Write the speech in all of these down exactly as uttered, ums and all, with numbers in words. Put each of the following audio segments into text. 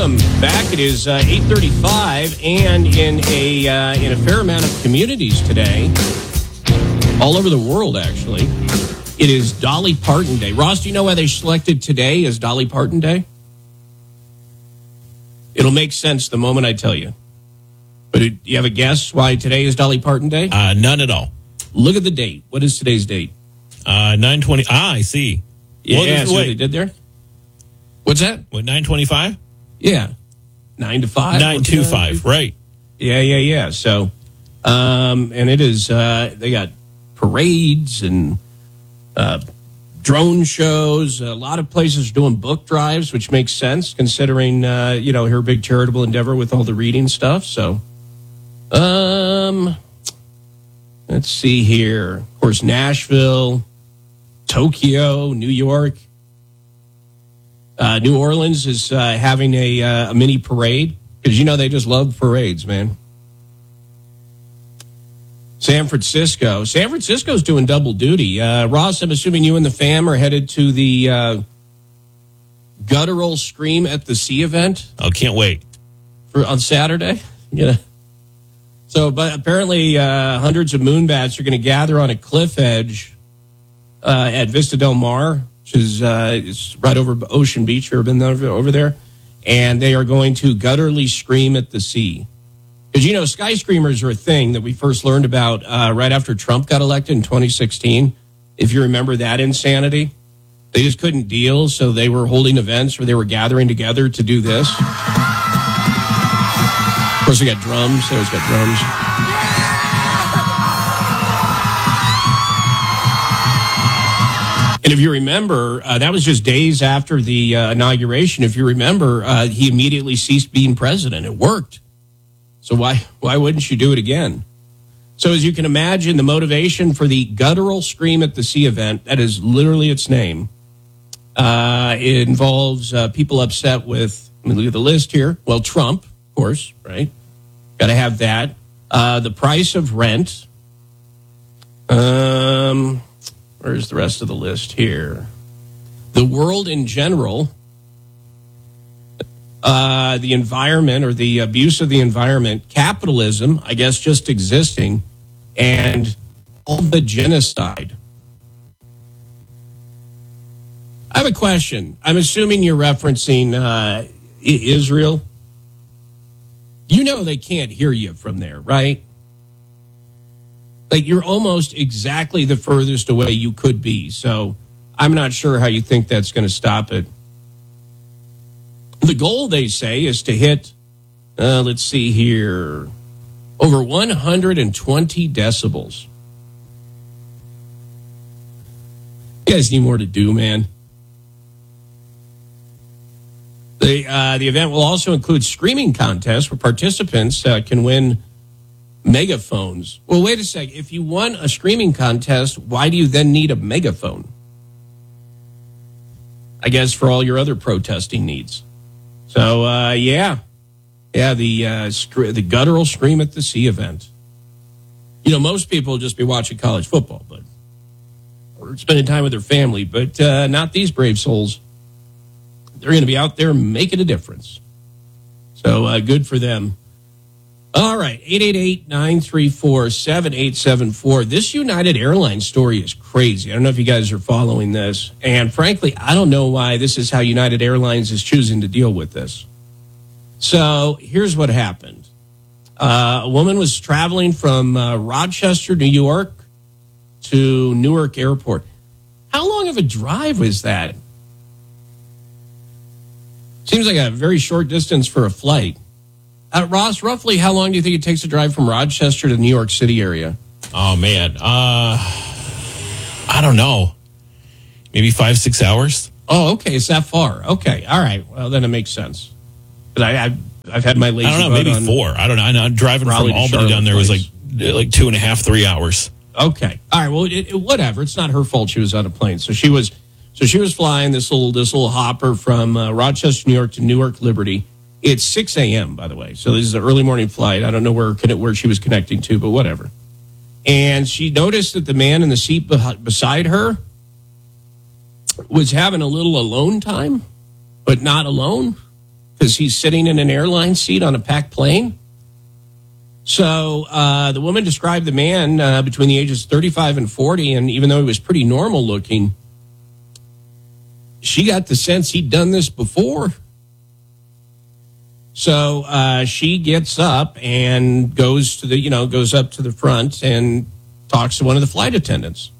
Welcome back. It is uh, eight thirty-five, and in a uh, in a fair amount of communities today, all over the world, actually, it is Dolly Parton Day. Ross, do you know why they selected today as Dolly Parton Day? It'll make sense the moment I tell you. But do you have a guess why today is Dolly Parton Day? Uh, none at all. Look at the date. What is today's date? Uh, nine twenty. Ah, I see. Yeah, what yeah is, see what wait, they did there? What's that? what, nine twenty-five? Yeah. Nine to five. nine two five, right. Yeah, yeah, yeah. So, um, and it is, uh, they got parades and uh, drone shows. A lot of places doing book drives, which makes sense considering, uh, you know, her big charitable endeavor with all the reading stuff. So, um, let's see here. Of course, Nashville, Tokyo, New York. Uh, New Orleans is uh, having a, uh, a mini parade because, you know, they just love parades, man. San Francisco. San Francisco's doing double duty. Uh, Ross, I'm assuming you and the fam are headed to the uh, Guttural Scream at the Sea event. Oh, can't wait. For, on Saturday. Yeah. So, but apparently uh, hundreds of moonbats are going to gather on a cliff edge uh, at Vista Del Mar, which is uh, it's right over Ocean Beach. You've been over, over there? And they are going to gutturally scream at the sea. Because, you know, sky screamers are a thing that we first learned about uh, right after Trump got elected in twenty sixteen. If you remember that insanity, they just couldn't deal. So they were holding events where they were gathering together to do this. Of course, they got drums. They always got drums. And if you remember, uh, that was just days after the uh, inauguration. If you remember, uh, he immediately ceased being president. It worked. So why why wouldn't you do it again? So as you can imagine, the motivation for the Guttural Scream at the Sea event, that is literally its name, uh, it involves uh, people upset with, let me look at the list here. Well, Trump, of course, right? Got to have that. Uh, the price of rent. Um... Where's the rest of the list here? The world in general, uh, the environment or the abuse of the environment, capitalism, I guess just existing, and all the genocide. I have a question. I'm assuming you're referencing uh, Israel. You know they can't hear you from there, right? Like, you're almost exactly the furthest away you could be. So I'm not sure how you think that's going to stop it. The goal, they say, is to hit, uh, let's see here, over one hundred twenty decibels. You guys need more to do, man. The, uh, the event will also include screaming contests where participants uh, can win megaphones. Well, wait a sec. If you won a screaming contest, why do you then need a megaphone? I guess for all your other protesting needs. So, uh, yeah. Yeah, the uh, sc- the Guttural Scream at the Sea event. You know, most people just be watching college football, but or spending time with their family, but uh, not these brave souls. They're going to be out there making a difference. So, uh, good for them. All right, eight eight eight, nine three four, seven eight seven four. This United Airlines story is crazy. I don't know if you guys are following this. And frankly, I don't know why this is how United Airlines is choosing to deal with this. So here's what happened. Uh, a woman was traveling from uh, Rochester, New York to Newark Airport. How long of a drive was that? Seems like a very short distance for a flight. Uh, Ross, roughly how long do you think it takes to drive from Rochester to the New York City area? Oh, man. Uh, I don't know. Maybe five, six hours? Oh, okay. It's that far. Okay. All right. Well, then it makes sense. But I, I've, I've had my lazy I don't know. Maybe on, four. I don't know. I know. Driving from Raleigh to Albany Charlotte down there was place. like like two and a half, three hours. Okay. All right. Well, it, it, whatever. It's not her fault she was on a plane. So she was so she was flying this little this little hopper from uh, Rochester, New York to Newark Liberty. It's six a.m., by the way. So this is an early morning flight. I don't know where where she was connecting to, but whatever. And she noticed that the man in the seat beside her was having a little alone time, but not alone. because he's sitting in an airline seat on a packed plane. So uh, the woman described the man uh, between the ages of thirty-five and forty, and even though he was pretty normal looking, she got the sense he'd done this before. So uh, she gets up and goes to the, you know, goes up to the front and talks to one of the flight attendants.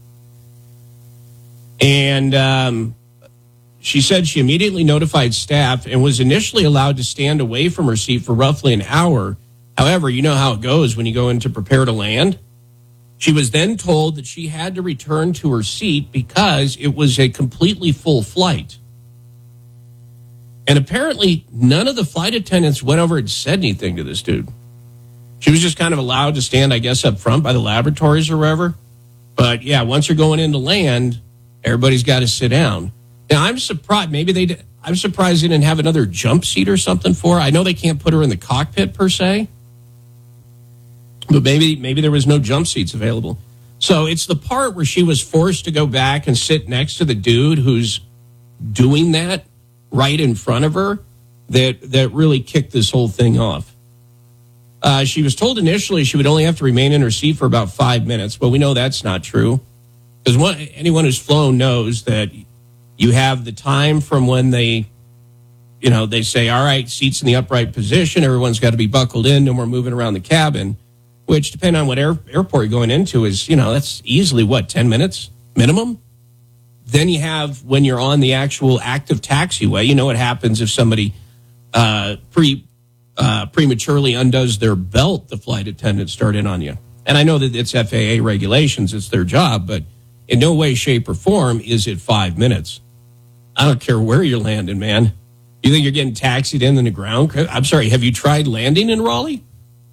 And um, she said she immediately notified staff and was initially allowed to stand away from her seat for roughly an hour. However, you know how it goes when you go in to prepare to land. She was then told that she had to return to her seat because it was a completely full flight. And apparently, none of the flight attendants went over and said anything to this dude. She was just kind of allowed to stand, I guess, up front by the laboratories or wherever. But yeah, once you're going into land, everybody's got to sit down. Now, I'm surprised. Maybe they did. I'm surprised they didn't have another jump seat or something for her. I know they can't put her in the cockpit per se. But maybe maybe there was no jump seats available. So it's the part where she was forced to go back and sit next to the dude who's doing that right in front of her that, that really kicked this whole thing off. Uh, she was told initially she would only have to remain in her seat for about five minutes. But we know that's not true. Because anyone who's flown knows that you have the time from when they, you know, they say, all right, seats in the upright position. Everyone's got to be buckled in and we're moving around the cabin. Which, depending on what air, airport you're going into, is, you know, that's easily, what, ten minutes minimum? Then you have, when you're on the actual active taxiway, you know what happens if somebody uh, pre uh, prematurely undoes their belt, the flight attendants start in on you. And I know that it's F A A regulations, it's their job, but in no way, shape, or form is it five minutes. I don't care where you're landing, man. You think you're getting taxied in on the ground? I'm sorry, have you tried landing in Raleigh?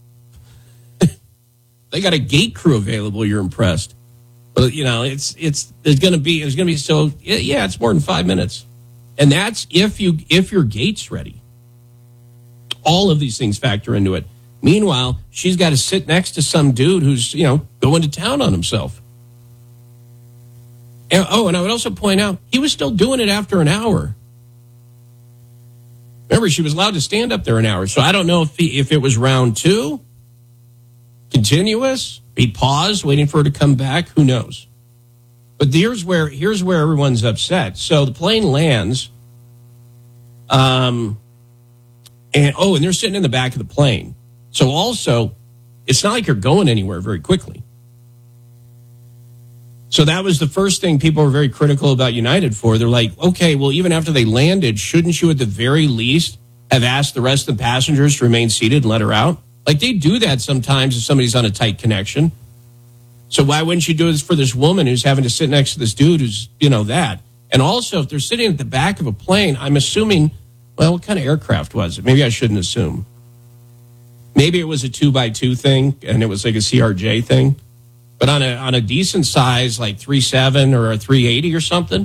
They got a gate crew available. You're impressed, but you know it's it's there's going to be there's going to be so yeah it's more than five minutes, and that's if you if your gate's ready. All of these things factor into it. Meanwhile, she's got to sit next to some dude who's you know going to town on himself. And, oh, and I would also point out he was still doing it after an hour. Remember, she was allowed to stand up there an hour, so I don't know if he, if it was round two. Continuous, he paused, waiting for her to come back. Who knows? But here's where here's where everyone's upset. So the plane lands, um, and oh, and they're sitting in the back of the plane. So also, it's not like you're going anywhere very quickly. So that was the first thing people were very critical about United for. They're like, okay, well, even after they landed, shouldn't you at the very least have asked the rest of the passengers to remain seated and let her out? Like, they do that sometimes if somebody's on a tight connection. So why wouldn't you do this for this woman who's having to sit next to this dude who's, you know, that? And also, if they're sitting at the back of a plane, I'm assuming, well, what kind of aircraft was it? Maybe I shouldn't assume. Maybe it was a two by two thing, and it was like a C R J thing. But on a on a decent size, like three seven or a three eighty or something,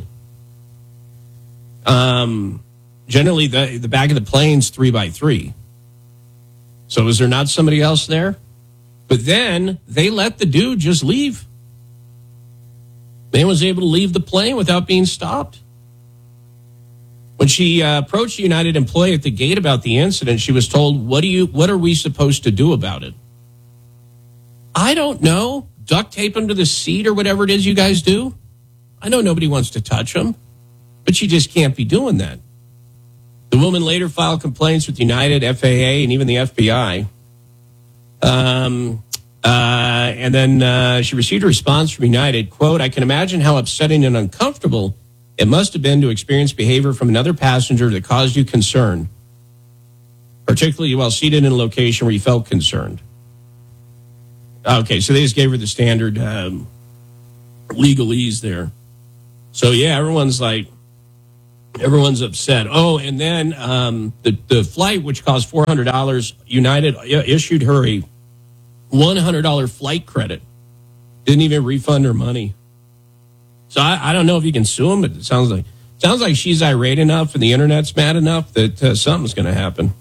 um, generally the, the back of the plane's three by three. So is there not somebody else there? But then they let the dude just leave. Man was able to leave the plane without being stopped. When she uh, approached a United employee at the gate about the incident, she was told, "What do you? What are we supposed to do about it?" I don't know. Duct tape him to the seat or whatever it is you guys do. I know nobody wants to touch him, but you just can't be doing that. The woman later filed complaints with United, F A A, and even the F B I. Um, uh, and then uh, she received a response from United, quote, "I can imagine how upsetting and uncomfortable it must have been to experience behavior from another passenger that caused you concern, particularly while seated in a location where you felt concerned." Okay, so they just gave her the standard um, legalese there. So, yeah, everyone's like, everyone's upset. Oh, and then um, the, the flight, which cost four hundred dollars, United issued her a one hundred dollars flight credit. Didn't even refund her money. So I, I don't know if you can sue them, but it sounds like sounds like she's irate enough and the internet's mad enough that uh, something's going to happen.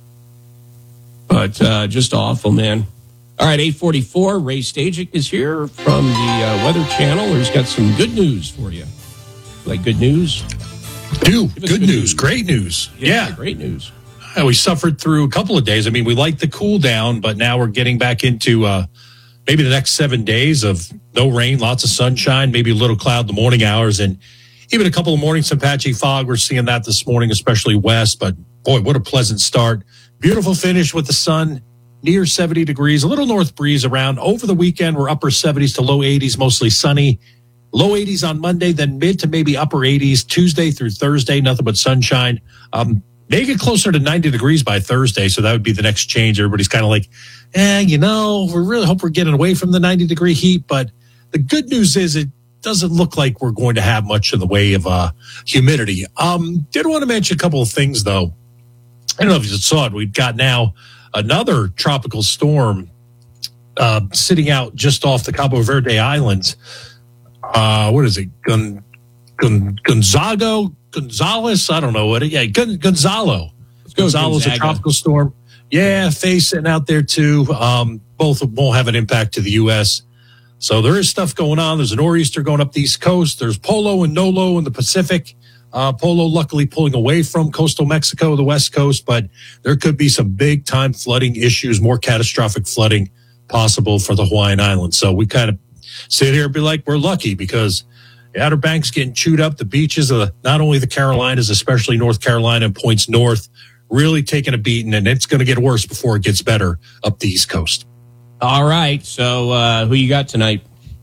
But uh, just awful, man. All right, eight forty-four, Ray Stajic is here from the uh, Weather Channel. He's got some good news for you. Like good news? Do good, good news. news, great news. Yeah, yeah. great news. Uh, we suffered through a couple of days. I mean, we liked the cool down, but now we're getting back into uh, maybe the next seven days of no rain, lots of sunshine, maybe a little cloud in the morning hours, and even a couple of mornings, some patchy fog. We're seeing that this morning, especially west. But boy, what a pleasant start. Beautiful finish with the sun, near seventy degrees, a little north breeze around. Over the weekend, we're upper seventies to low eighties, mostly sunny. Low eighties on Monday, then mid to maybe upper eighties Tuesday through Thursday, nothing but sunshine. Um, may get closer to ninety degrees by Thursday, so that would be the next change. Everybody's kind of like, eh, you know, we really hope we're getting away from the ninety degree heat. But the good news is it doesn't look like we're going to have much in the way of uh, humidity. Um, did want to mention a couple of things, though. I don't know if you saw it. We've got now another tropical storm uh, sitting out just off the Cabo Verde Islands. Uh, what is it? Gon, Gon, Gonzago? Gonzales? I don't know what it is. Yeah, Gon, Gonzalo. Gonzalo's a tropical storm. Yeah, Faye sitting out there too. Um, both won't have an impact to the U S So there is stuff going on. There's a nor'easter going up the East Coast. There's Polo and Nolo in the Pacific. Uh, Polo luckily pulling away from coastal Mexico, the West Coast, but there could be some big time flooding issues, more catastrophic flooding possible for the Hawaiian Islands. So we kind of sit here and be like, we're lucky because the Outer Banks getting chewed up. The beaches of not only the Carolinas, especially North Carolina and points north, really taking a beating, and it's going to get worse before it gets better up the East Coast. All right. So uh, who you got tonight?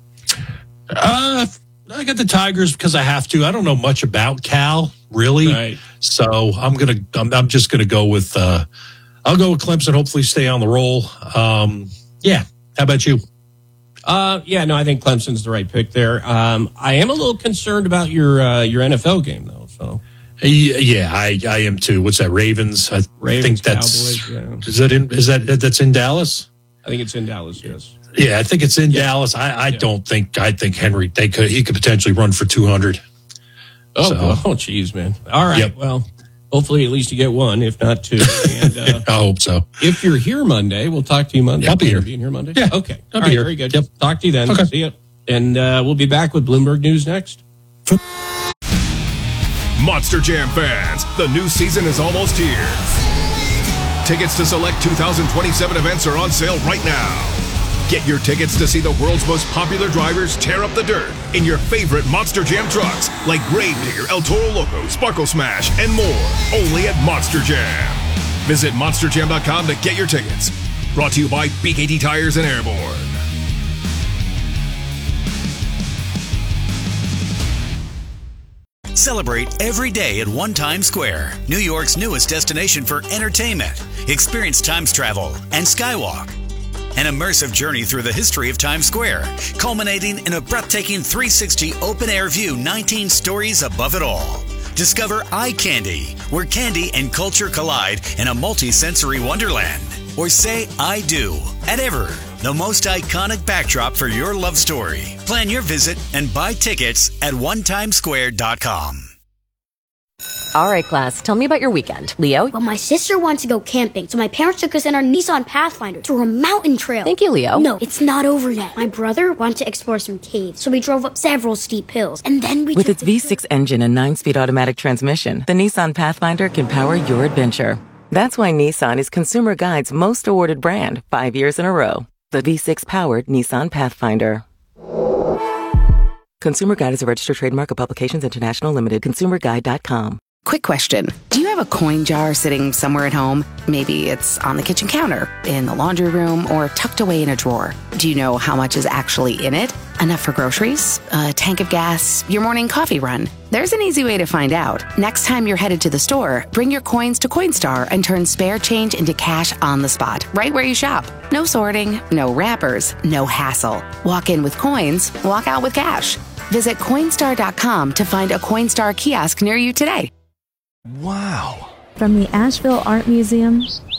Uh, I got the Tigers because I have to. I don't know much about Cal, really. Right. So I'm gonna. I'm, I'm just gonna go with. Uh, I'll go with Clemson. Hopefully, stay on the roll. Um, yeah. How about you? Uh, yeah. No, I think Clemson's the right pick there. Um, I am a little concerned about your uh, your N F L game though. So. Yeah, I, I am too. What's that? Ravens. I Ravens, think that's. Cowboys, yeah. Is that in? Is that that's in Dallas? I think it's in Dallas. Yes. Yeah, I think it's in yeah. Dallas. I, I yeah. don't think. I think Henry. They could. He could potentially run for two hundred. Oh, so. oh, geez, man. All right. Yep. Well, hopefully at least you get one, if not two. And, uh, I hope so. If you're here Monday, we'll talk to you Monday. Yeah, I'll be here. Being here Monday. Yeah. Okay. I'll All be right, here. Very good. Yep. Talk to you then. Okay. See you. And uh, we'll be back with Bloomberg News next. Monster Jam fans, the new season is almost here. Tickets to select two thousand twenty-seven events are on sale right now. Get your tickets to see the world's most popular drivers tear up the dirt in your favorite Monster Jam trucks like Gravedigger, El Toro Loco, Sparkle Smash, and more. Only at Monster Jam. Visit monster jam dot com to get your tickets. Brought to you by B K T Tires and Airborne. Celebrate every day at One Times Square, New York's newest destination for entertainment. Experience Times travel and Skywalk. An immersive journey through the history of Times Square, culminating in a breathtaking three sixty open-air view nineteen stories above it all. Discover Eye Candy, where candy and culture collide in a multi-sensory wonderland. Or say I do at Ever, the most iconic backdrop for your love story. Plan your visit and buy tickets at one times square dot com. All right, class, tell me about your weekend. Leo? Well, my sister wants to go camping, so my parents took us in our Nissan Pathfinder through a mountain trail. Thank you, Leo. No, it's not over yet. My brother wanted to explore some caves, so we drove up several steep hills, and then we With took its the V six engine and nine-speed automatic transmission, the Nissan Pathfinder can power your adventure. That's why Nissan is Consumer Guide's most awarded brand five years in a row. The V six-powered Nissan Pathfinder. Consumer Guide is a registered trademark of Publications International Limited. consumer guide dot com. Quick question. Do you have a coin jar sitting somewhere at home? Maybe it's on the kitchen counter, in the laundry room, or tucked away in a drawer. Do you know how much is actually in it? Enough for groceries? A tank of gas? Your morning coffee run? There's an easy way to find out. Next time you're headed to the store, bring your coins to Coinstar and turn spare change into cash on the spot, right where you shop. No sorting, no wrappers, no hassle. Walk in with coins, walk out with cash. Visit Coinstar dot com to find a Coinstar kiosk near you today. Wow. From the Asheville Art Museum